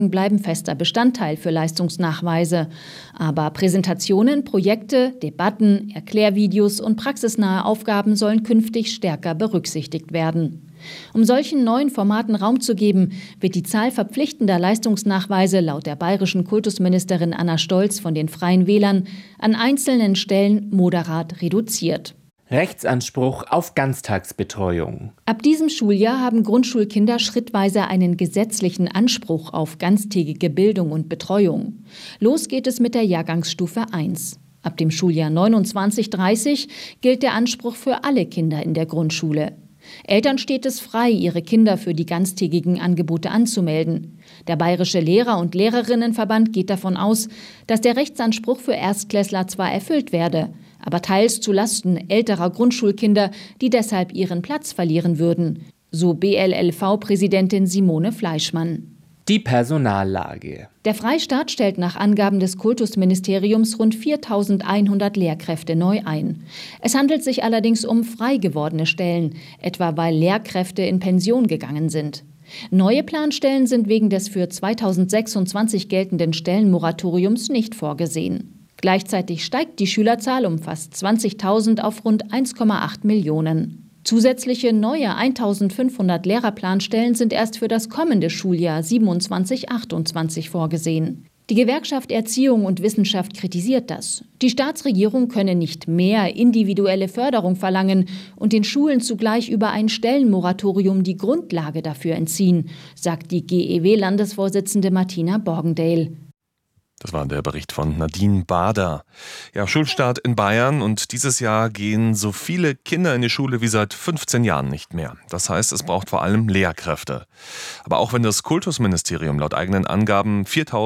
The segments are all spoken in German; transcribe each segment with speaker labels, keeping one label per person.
Speaker 1: bleiben fester Bestandteil für Leistungsnachweise. Aber Präsentationen, Projekte, Debatten, Erklärvideos und praxisnahe Aufgaben sollen künftig stärker berücksichtigt werden. Um solchen neuen Formaten Raum zu geben, wird die Zahl verpflichtender Leistungsnachweise laut der bayerischen Kultusministerin Anna Stolz von den Freien Wählern an einzelnen Stellen moderat reduziert.
Speaker 2: Rechtsanspruch auf Ganztagsbetreuung.
Speaker 1: Ab diesem Schuljahr haben Grundschulkinder schrittweise einen gesetzlichen Anspruch auf ganztägige Bildung und Betreuung. Los geht es mit der Jahrgangsstufe 1. Ab dem Schuljahr 29/30 gilt der Anspruch für alle Kinder in der Grundschule. Eltern steht es frei, ihre Kinder für die ganztägigen Angebote anzumelden. Der Bayerische Lehrer- und Lehrerinnenverband geht davon aus, dass der Rechtsanspruch für Erstklässler zwar erfüllt werde, aber teils zu Lasten älterer Grundschulkinder, die deshalb ihren Platz verlieren würden, so BLLV-Präsidentin Simone Fleischmann.
Speaker 2: Die Personallage.
Speaker 1: Der Freistaat stellt nach Angaben des Kultusministeriums rund 4.100 Lehrkräfte neu ein. Es handelt sich allerdings um frei gewordene Stellen, etwa weil Lehrkräfte in Pension gegangen sind. Neue Planstellen sind wegen des für 2026 geltenden Stellenmoratoriums nicht vorgesehen. Gleichzeitig steigt die Schülerzahl um fast 20.000 auf rund 1,8 Millionen. Zusätzliche neue 1.500 Lehrerplanstellen sind erst für das kommende Schuljahr 27/28 vorgesehen. Die Gewerkschaft Erziehung und Wissenschaft kritisiert das. Die Staatsregierung könne nicht mehr individuelle Förderung verlangen und den Schulen zugleich über ein Stellenmoratorium die Grundlage dafür entziehen, sagt die GEW-Landesvorsitzende Martina Borgendale.
Speaker 3: Das war der Bericht von Nadine Bader. Ja, Schulstart in Bayern und dieses Jahr gehen so viele Kinder in die Schule wie seit 15 Jahren nicht mehr. Das heißt, es braucht vor allem Lehrkräfte. Aber auch wenn das Kultusministerium laut eigenen Angaben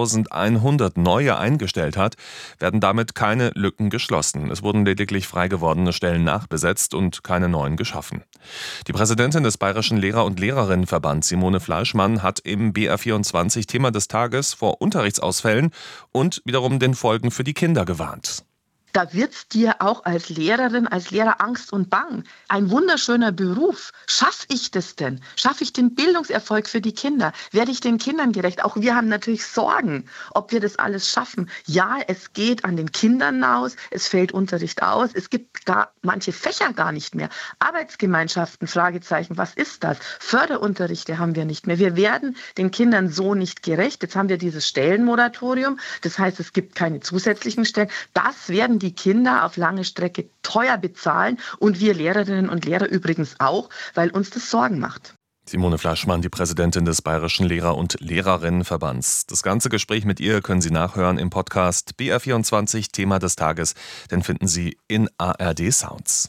Speaker 3: 4.100 neue eingestellt hat, werden damit keine Lücken geschlossen. Es wurden lediglich frei gewordene Stellen nachbesetzt und keine neuen geschaffen. Die Präsidentin des Bayerischen Lehrer- und Lehrerinnenverbands, Simone Fleischmann, hat im BR24 Thema des Tages vor Unterrichtsausfällen und wiederum den Folgen für die Kinder gewarnt.
Speaker 4: Da wird's dir auch als Lehrerin, als Lehrer Angst und Bang. Ein wunderschöner Beruf. Schaffe ich das denn? Schaffe ich den Bildungserfolg für die Kinder? Werde ich den Kindern gerecht? Auch wir haben natürlich Sorgen, ob wir das alles schaffen. Ja, es geht an den Kindern aus. Es fällt Unterricht aus. Es gibt gar manche Fächer gar nicht mehr. Arbeitsgemeinschaften, Fragezeichen, was ist das? Förderunterrichte haben wir nicht mehr. Wir werden den Kindern so nicht gerecht. Jetzt haben wir dieses Stellenmoratorium. Das heißt, es gibt keine zusätzlichen Stellen. Das werden die Kinder auf lange Strecke teuer bezahlen und wir Lehrerinnen und Lehrer übrigens auch, weil uns das Sorgen macht.
Speaker 3: Simone Fleischmann, die Präsidentin des Bayerischen Lehrer- und Lehrerinnenverbands. Das ganze Gespräch mit ihr können Sie nachhören im Podcast BR24 Thema des Tages. Den finden Sie in ARD Sounds.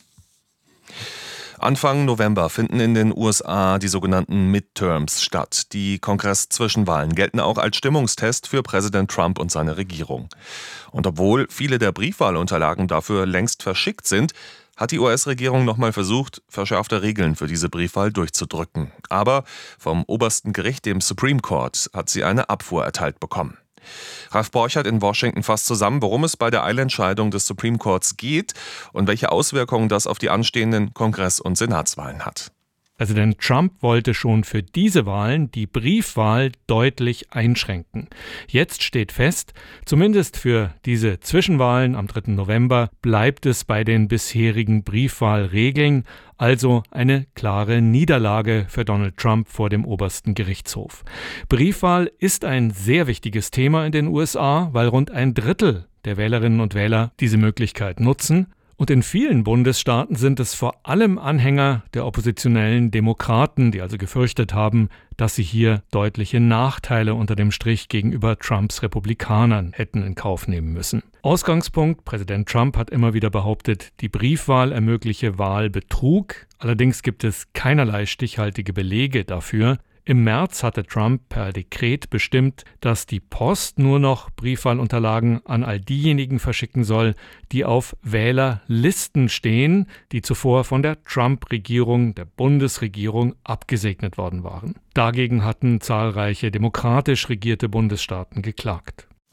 Speaker 3: Anfang November finden in den USA die sogenannten Midterms statt. Die Kongress-Zwischenwahlen gelten auch als Stimmungstest für Präsident Trump und seine Regierung. Und obwohl viele der Briefwahlunterlagen dafür längst verschickt sind, hat die US-Regierung nochmal versucht, verschärfte Regeln für diese Briefwahl durchzudrücken. Aber vom obersten Gericht, dem Supreme Court, hat sie eine Abfuhr erteilt bekommen. Ralf Borchert in Washington fasst zusammen, worum es bei der Eilentscheidung des Supreme Courts geht und welche Auswirkungen das auf die anstehenden Kongress- und Senatswahlen hat.
Speaker 5: Präsident Trump wollte schon für diese Wahlen die Briefwahl deutlich einschränken. Jetzt steht fest, zumindest für diese Zwischenwahlen am 3. November bleibt es bei den bisherigen Briefwahlregeln, also eine klare Niederlage für Donald Trump vor dem obersten Gerichtshof. Briefwahl ist ein sehr wichtiges Thema in den USA, weil rund ein Drittel der Wählerinnen und Wähler diese Möglichkeit nutzen. Und in vielen Bundesstaaten sind es vor allem Anhänger der oppositionellen Demokraten, die also gefürchtet haben, dass sie hier deutliche Nachteile unter dem Strich gegenüber Trumps Republikanern hätten in Kauf nehmen müssen. Ausgangspunkt: Präsident Trump hat immer wieder behauptet, die Briefwahl ermögliche Wahlbetrug. Allerdings gibt es keinerlei stichhaltige Belege dafür. Im März hatte Trump per Dekret bestimmt, dass die Post nur noch Briefwahlunterlagen an all diejenigen verschicken soll, die auf Wählerlisten stehen, die zuvor von der Trump-Regierung, der Bundesregierung, abgesegnet worden waren. Dagegen hatten zahlreiche demokratisch regierte Bundesstaaten geklagt.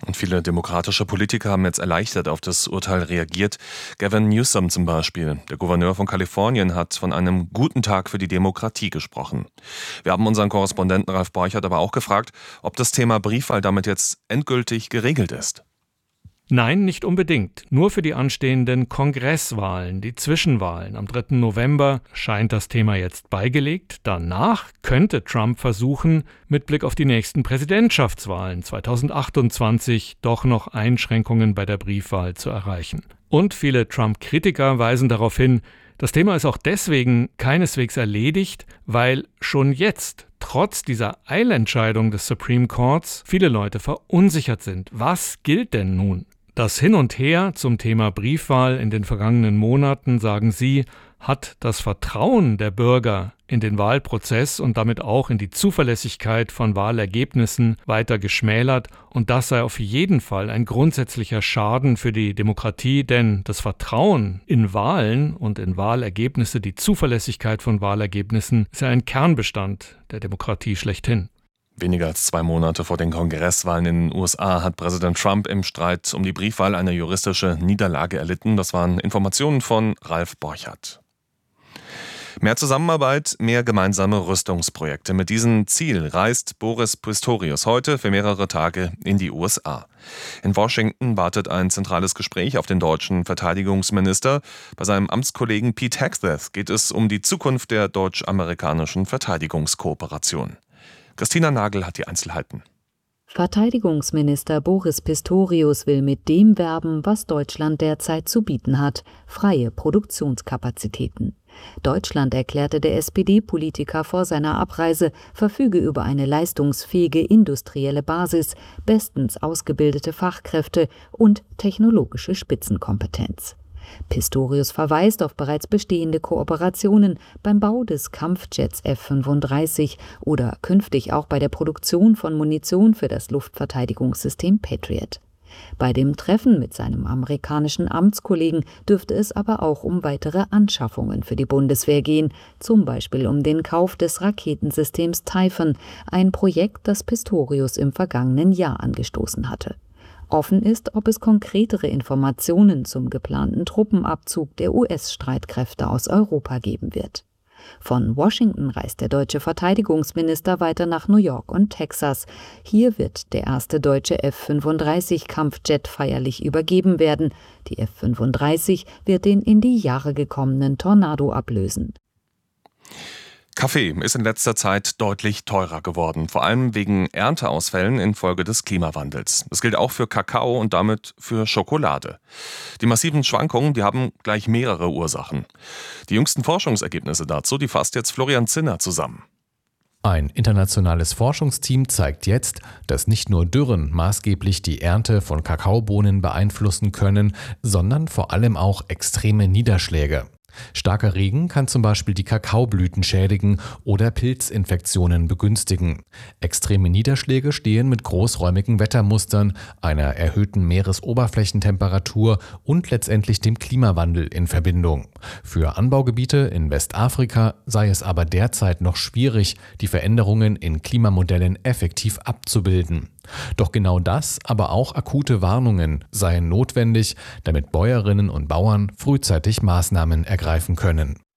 Speaker 3: Und viele demokratische Politiker haben jetzt erleichtert auf das Urteil reagiert. Gavin Newsom zum Beispiel, der Gouverneur von Kalifornien, hat von einem guten Tag für die Demokratie gesprochen. Wir haben unseren Korrespondenten Ralf Borchert aber auch gefragt, ob das Thema Briefwahl damit jetzt endgültig geregelt ist.
Speaker 5: Nein, nicht unbedingt. Nur für die anstehenden Kongresswahlen, die Zwischenwahlen am 3. November, scheint das Thema jetzt beigelegt. Danach könnte Trump versuchen, mit Blick auf die nächsten Präsidentschaftswahlen 2028 doch noch Einschränkungen bei der Briefwahl zu erreichen. Und viele Trump-Kritiker weisen darauf hin, das Thema ist auch deswegen keineswegs erledigt, weil schon jetzt, trotz dieser Eilentscheidung des Supreme Courts, viele Leute verunsichert sind. Was gilt denn nun? Das Hin und Her zum Thema Briefwahl in den vergangenen Monaten, sagen sie, hat das Vertrauen der Bürger in den Wahlprozess und damit auch in die Zuverlässigkeit von Wahlergebnissen weiter geschmälert. Und das sei auf jeden Fall ein grundsätzlicher Schaden für die Demokratie, denn das Vertrauen in Wahlen und in Wahlergebnisse, die Zuverlässigkeit von Wahlergebnissen, ist ja ein Kernbestand der Demokratie schlechthin.
Speaker 3: Weniger als 2 Monate vor den Kongresswahlen in den USA hat Präsident Trump im Streit um die Briefwahl eine juristische Niederlage erlitten. Das waren Informationen von Ralf Borchert. Mehr Zusammenarbeit, mehr gemeinsame Rüstungsprojekte. Mit diesem Ziel reist Boris Pistorius heute für mehrere Tage in die USA. In Washington wartet ein zentrales Gespräch auf den deutschen Verteidigungsminister. Bei seinem Amtskollegen Pete Hegseth geht es um die Zukunft der deutsch-amerikanischen Verteidigungskooperation. Christina Nagel hat die Einzelheiten.
Speaker 6: Verteidigungsminister Boris Pistorius will mit dem werben, was Deutschland derzeit zu bieten hat: freie Produktionskapazitäten. Deutschland, erklärte der SPD-Politiker vor seiner Abreise, verfüge über eine leistungsfähige industrielle Basis, bestens ausgebildete Fachkräfte und technologische Spitzenkompetenz. Pistorius verweist auf bereits bestehende Kooperationen beim Bau des Kampfjets F-35 oder künftig auch bei der Produktion von Munition für das Luftverteidigungssystem Patriot. Bei dem Treffen mit seinem amerikanischen Amtskollegen dürfte es aber auch um weitere Anschaffungen für die Bundeswehr gehen, zum Beispiel um den Kauf des Raketensystems Typhoon, ein Projekt, das Pistorius im vergangenen Jahr angestoßen hatte. Offen ist, ob es konkretere Informationen zum geplanten Truppenabzug der US-Streitkräfte aus Europa geben wird. Von Washington reist der deutsche Verteidigungsminister weiter nach New York und Texas. Hier wird der erste deutsche F-35-Kampfjet feierlich übergeben werden. Die F-35 wird den in die Jahre gekommenen Tornado ablösen.
Speaker 3: Kaffee ist in letzter Zeit deutlich teurer geworden, vor allem wegen Ernteausfällen infolge des Klimawandels. Das gilt auch für Kakao und damit für Schokolade. Die massiven Schwankungen, die haben gleich mehrere Ursachen. Die jüngsten Forschungsergebnisse dazu, die fasst jetzt Florian Zinner zusammen.
Speaker 7: Ein internationales Forschungsteam zeigt jetzt, dass nicht nur Dürren maßgeblich die Ernte von Kakaobohnen beeinflussen können, sondern vor allem auch extreme Niederschläge. Starker Regen kann zum Beispiel die Kakaoblüten schädigen oder Pilzinfektionen begünstigen. Extreme Niederschläge stehen mit großräumigen Wettermustern, einer erhöhten Meeresoberflächentemperatur und letztendlich dem Klimawandel in Verbindung. Für Anbaugebiete in Westafrika sei es aber derzeit noch schwierig, die Veränderungen in Klimamodellen effektiv abzubilden. Doch genau das, aber auch akute Warnungen seien notwendig, damit Bäuerinnen und Bauern frühzeitig Maßnahmen ergreifen können.